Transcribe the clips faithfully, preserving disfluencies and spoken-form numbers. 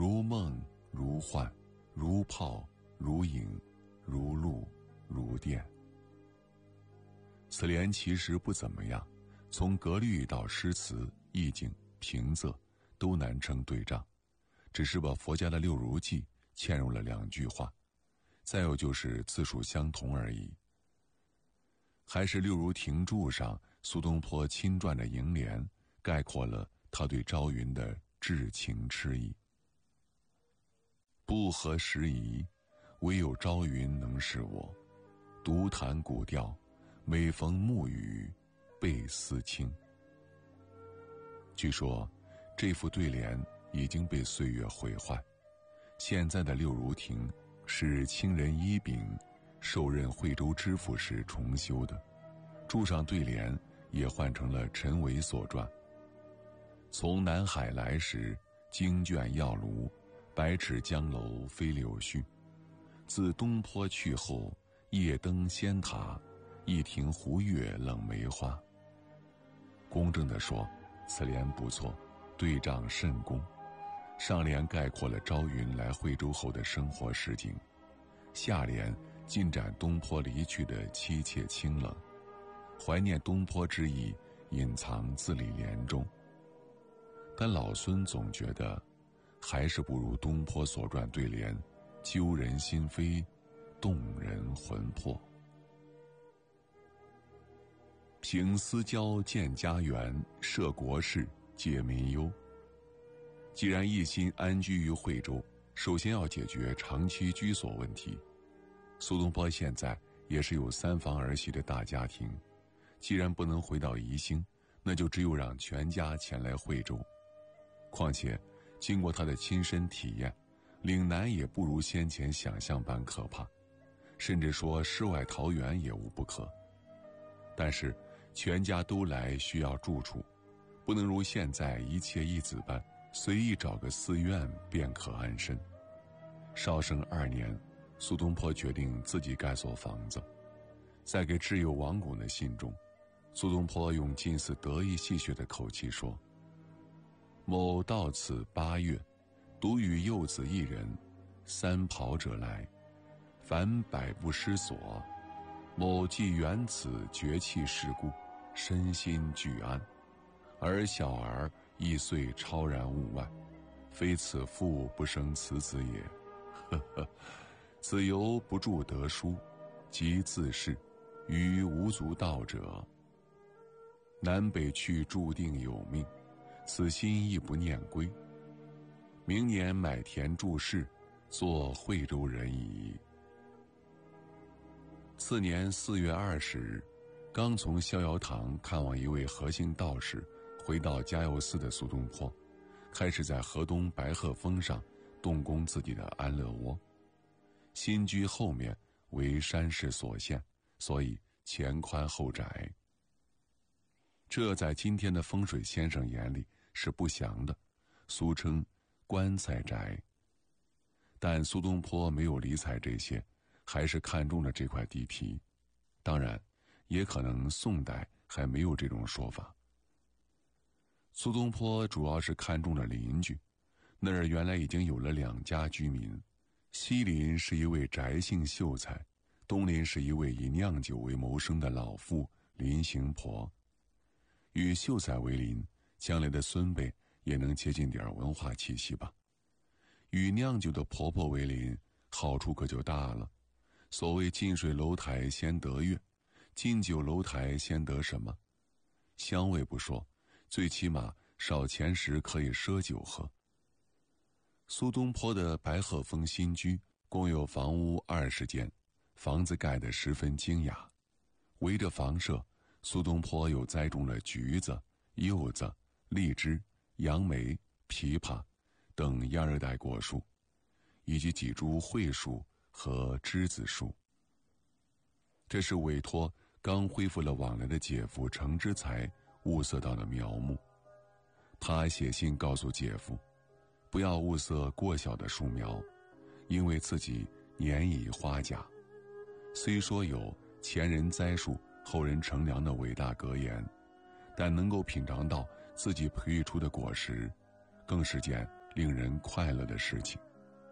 如梦如幻，如泡如影，如露如电。此联其实不怎么样，从格律到诗词、意境、平仄都难称对仗，只是把佛家的六如记嵌入了两句话，再有就是字数相同而已。还是六如亭注上苏东坡亲撰的楹联概括了他对朝云的至情痴意。不合时宜，唯有朝云能使我，独弹古调，每逢暮雨倍思亲。据说这副对联已经被岁月毁坏，现在的六如亭是清人伊秉受任惠州知府时重修的，注上对联也换成了陈维所撰。从南海来时，经卷药炉，百尺江楼飞柳絮。自东坡去后，夜登仙塔，一庭湖月冷梅花。公正地说，此联不错，对仗甚工。上联概括了朝云来惠州后的生活实景，下联尽展东坡离去的凄切清冷，怀念东坡之意隐藏字里联中。但老孙总觉得还是不如东坡所撰对联揪人心扉，动人魂魄。平私交建家园，摄国事解民忧。既然一心安居于惠州，首先要解决长期居所问题。苏东坡现在也是有三房儿媳的大家庭，既然不能回到宜兴，那就只有让全家前来惠州。况且经过他的亲身体验，岭南也不如先前想象般可怕，甚至说世外桃源也无不可。但是全家都来需要住处，不能如现在一妾一子般随意找个寺院便可安身。绍圣二年，苏东坡决定自己盖所房子。在给挚友王巩的信中，苏东坡用近似得意戏谑的口气说：某到此八月，独与幼子一人，三跑者来，凡百不失所。某既缘此绝气世故，身心俱安，而小儿亦遂超然物外，非此父不生此子也。呵呵，子由不著得书，即自是，于无足道者。南北去注定有命，此心亦不念归。明年买田注释，做惠州人矣。次年四月二十日，刚从逍遥堂看望一位何姓道士，回到嘉佑寺的苏东坡，开始在河东白鹤峰上动工自己的安乐窝。新居后面为山势所限，所以前宽后窄。这在今天的风水先生眼里是不祥的，俗称棺材宅。但苏东坡没有理睬这些，还是看中了这块地皮。当然也可能宋代还没有这种说法。苏东坡主要是看中了邻居，那儿原来已经有了两家居民，西邻是一位翟姓秀才，东邻是一位以酿酒为谋生的老妇林行婆。与秀才为邻，将来的孙辈也能接近点文化气息吧。与酿酒的婆婆为邻，好处可就大了。所谓近水楼台先得月，近酒楼台先得什么？香味不说，最起码少钱时可以赊酒喝。苏东坡的白鹤峰新居共有房屋二十间，房子盖得十分精雅。围着房舍，苏东坡又栽种了橘子、柚子、荔枝、杨梅、枇杷等亚热带果树，以及几株桧树和栀子树。这是委托刚恢复了往来的姐夫程之才物色到的苗木。他写信告诉姐夫，不要物色过小的树苗，因为自己年已花甲。虽说有前人栽树后人乘凉的伟大格言，但能够品尝到自己培育出的果实，更是件令人快乐的事情。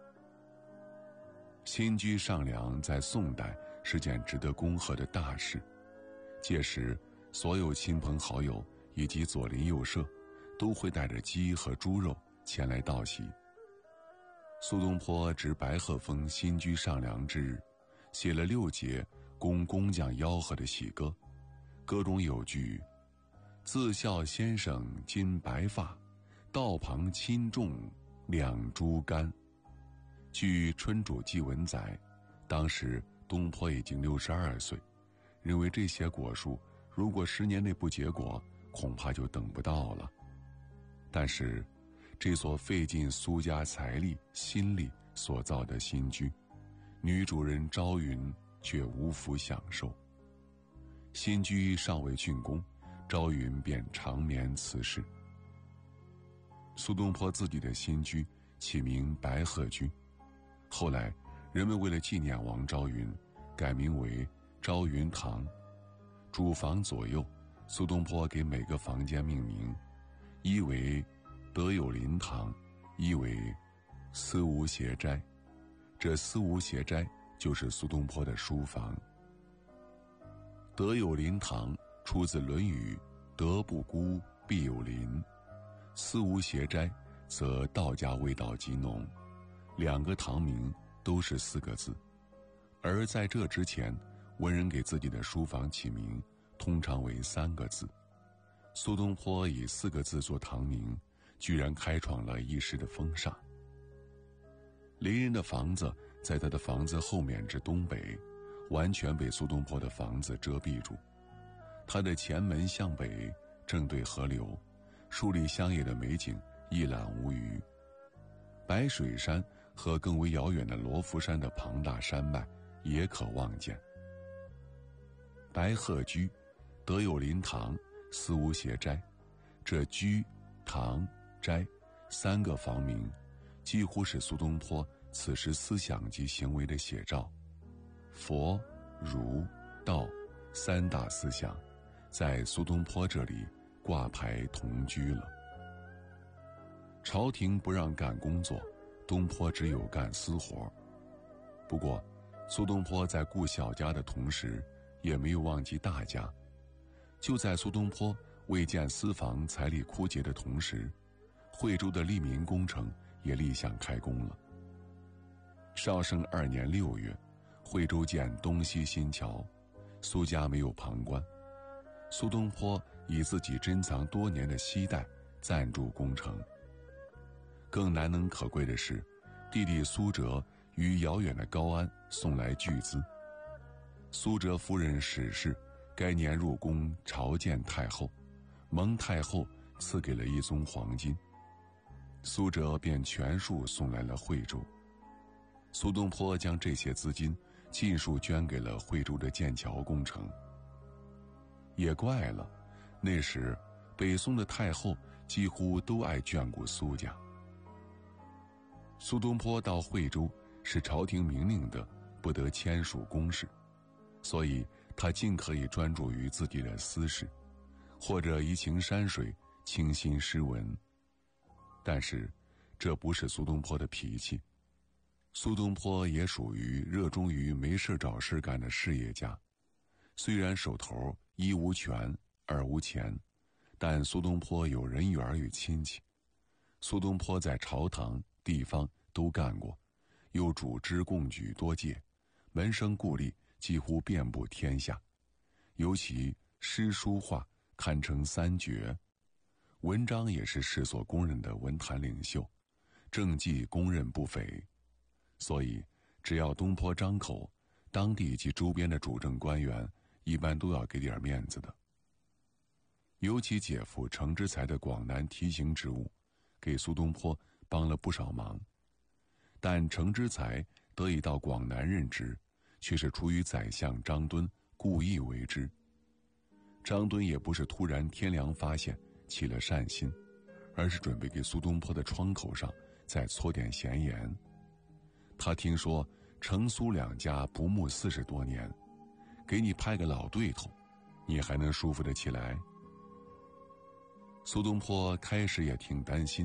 新居上梁在宋代是件值得恭贺的大事，届时所有亲朋好友以及左邻右舍都会带着鸡和猪肉前来道喜。苏东坡值白鹤峰新居上梁之日，写了六节供工匠吆喝的喜歌，歌中有句自笑先生金白发，道旁亲种两株干。据《春主祭文》载，当时东坡已经六十二岁，认为这些果树如果十年内不结果，恐怕就等不到了。但是这所费尽苏家财力心力所造的新居，女主人朝云却无福享受。新居尚未竣工，朝云便长眠辞世。苏东坡自己的新居起名白鹤居，后来人们为了纪念王朝云，改名为朝云堂。主房左右，苏东坡给每个房间命名，一为德有邻堂，一为思无斜斋。这思无斜斋就是苏东坡的书房。德有邻堂出自《论语》，德不孤，必有邻。思无斜斋则道家味道极浓，两个堂名都是四个字。而在这之前，文人给自己的书房起名通常为三个字。苏东坡以四个字做堂名，居然开创了一时的风尚。邻人的房子在他的房子后面之东北，完全被苏东坡的房子遮蔽住。他的前门向北，正对河流，树立乡野的美景一览无余。白水山和更为遥远的罗浮山的庞大山脉也可望见。白鹤居，德有邻堂，思无斜斋，这居、堂、斋三个房名，几乎是苏东坡此时思想及行为的写照。佛、儒、道三大思想在苏东坡这里挂牌同居了。朝廷不让干工作，东坡只有干私活。不过苏东坡在顾小家的同时，也没有忘记大家。就在苏东坡为建私房财力枯竭的同时，惠州的利民工程也立项开工了。绍圣二年六月，惠州建东西新桥，苏家没有旁观。苏东坡以自己珍藏多年的锡带赞助工程。更难能可贵的是，弟弟苏辙于遥远的高安送来巨资。苏辙夫人史氏该年入宫朝见太后，蒙太后赐给了一宗黄金，苏辙便全数送来了惠州。苏东坡将这些资金尽数捐给了惠州的建桥工程。也怪了，那时北宋的太后几乎都爱眷顾苏家。苏东坡到惠州是朝廷明令的，不得签署公事，所以他尽可以专注于自己的私事，或者移情山水，倾心诗文。但是这不是苏东坡的脾气。苏东坡也属于热衷于没事找事干的事业家，虽然手头一无权二无钱，但苏东坡有人缘与亲戚。苏东坡在朝堂地方都干过，又主持贡举多届，门生故吏几乎遍布天下，尤其诗书画堪称三绝。文章也是世所公认的文坛领袖，政绩公认不菲。所以只要东坡张口，当地及周边的主政官员一般都要给点面子的。尤其姐夫程之才的广南提刑职务，给苏东坡帮了不少忙。但程之才得以到广南任职，却是出于宰相张敦故意为之。张敦也不是突然天凉发现起了善心，而是准备给苏东坡的窗口上再搓点闲言。他听说程苏两家不睦四十多年，给你派个老对头，你还能舒服得起来？苏东坡开始也挺担心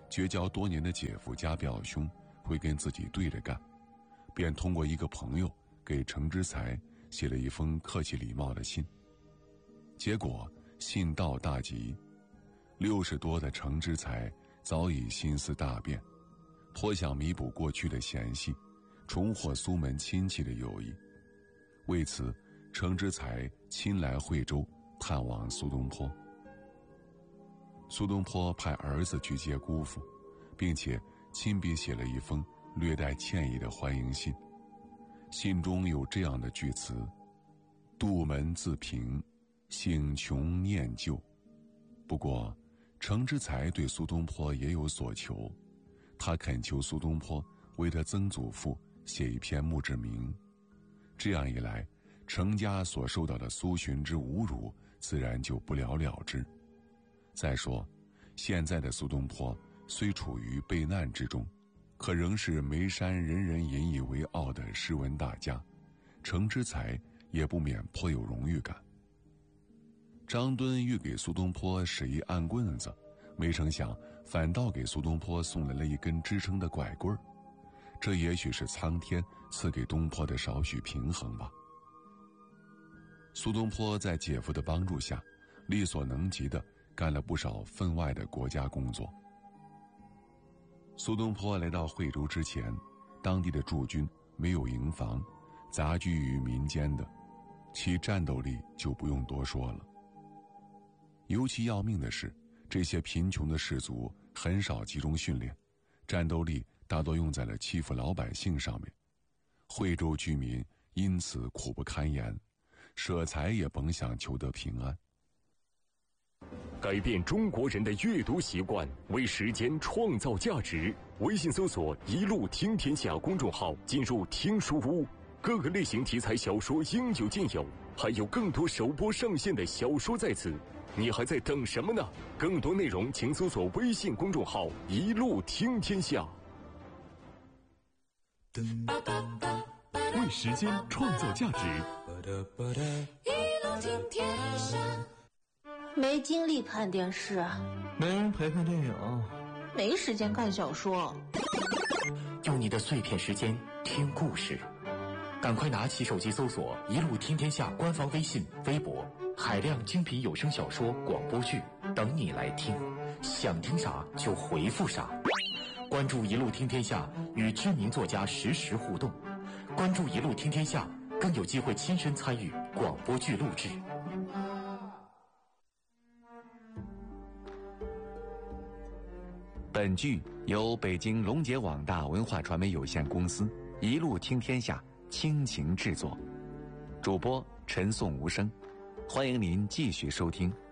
绝交多年的姐夫加表兄会跟自己对着干，便通过一个朋友给程之才写了一封客气礼貌的信。结果信到大吉，六十多的程之才早已心思大变，颇想弥补过去的嫌隙，重获苏门亲戚的友谊。为此，程之才亲来惠州探望苏东坡。苏东坡派儿子去接姑父，并且亲笔写了一封略带歉意的欢迎信。信中有这样的句词：杜门自平，醒穷念旧。不过程之才对苏东坡也有所求，他恳求苏东坡为他曾祖父写一篇墓志铭。这样一来，程家所受到的苏洵之侮辱自然就不了了之。再说，现在的苏东坡虽处于避难之中，可仍是眉山人人引以为傲的诗文大家，程之才也不免颇有荣誉感。张敦欲给苏东坡使一暗棍子，没成想反倒给苏东坡送来了一根支撑的拐棍儿，这也许是苍天赐给东坡的少许平衡吧。苏东坡在姐夫的帮助下，力所能及的干了不少分外的国家工作。苏东坡来到惠州之前，当地的驻军没有营房，杂居于民间的，其战斗力就不用多说了。尤其要命的是，这些贫穷的士族很少集中训练，战斗力大多用在了欺负老百姓上面。惠州居民因此苦不堪言，舍财也甭想求得平安。 改变中国人的阅读习惯，为时间创造价值。微信搜索“一路听天下”公众号，进入听书屋，各个类型题材小说应有尽有，还有更多首播上线的小说在此。你还在等什么呢？更多内容请搜索微信公众号“一路听天下”。为时间创造价值。 一路听天下。没精力看电视， 没人陪看电影， 没时间看小说。 用你的碎片时间听故事，赶快拿起手机搜索“一路听天下”官方微信、微博，海量精品有声小说、广播剧等你来听，想听啥就回复啥。关注“一路听天下”，与知名作家实时互动。关注“一路听天下”，更有机会亲身参与广播剧录制。 本剧由北京龙杰网大文化传媒有限公司一路听天下倾情制作，主播陈颂无声，欢迎您继续收听。